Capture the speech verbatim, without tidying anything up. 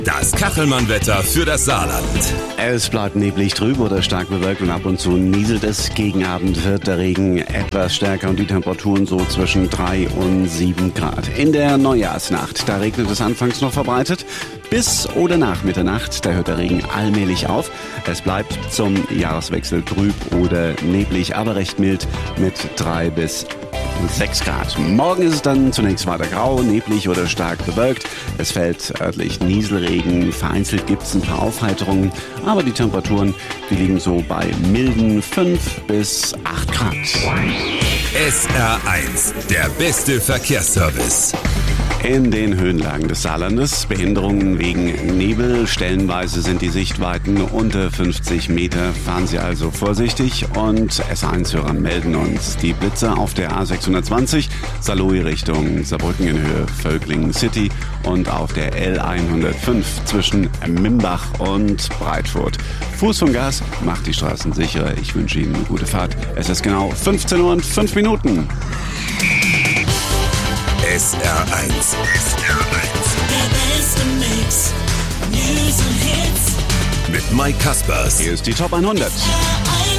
Das Kachelmann-Wetter für das Saarland. Es bleibt neblig, trüb oder stark bewölkt und ab und zu nieselt es. Gegen Abend wird der Regen etwas stärker und die Temperaturen so zwischen drei und sieben Grad. In der Neujahrsnacht, da regnet es anfangs noch verbreitet. Bis oder nach Mitternacht, da hört der Regen allmählich auf. Es bleibt zum Jahreswechsel trüb oder neblig, aber recht mild mit drei bis sechs Grad. Morgen ist es dann zunächst weiter grau, neblig oder stark bewölkt. Es fällt örtlich Nieselregen, vereinzelt gibt es ein paar Aufheiterungen, aber die Temperaturen, die liegen so bei milden fünf bis acht Grad. S R eins, der beste Verkehrsservice. In den Höhenlagen des Saarlandes Behinderungen wegen Nebel. Stellenweise sind die Sichtweiten unter fünfzig Meter. Fahren Sie also vorsichtig. Und S eins Hörer melden uns die Blitze auf der A sechshundertzwanzig, Saarlouis Richtung Saarbrücken in Höhe Völklingen City und auf der L hundertfünf zwischen Mimbach und Breitfurt. Fuß vom Gas macht die Straßen sicherer. Ich wünsche Ihnen eine gute Fahrt. Es ist genau fünfzehn Uhr und fünf Minuten. S R eins. S R eins. Der beste Mix. News und Hits. Mit Mike Kaspers. Hier ist die Top hundert.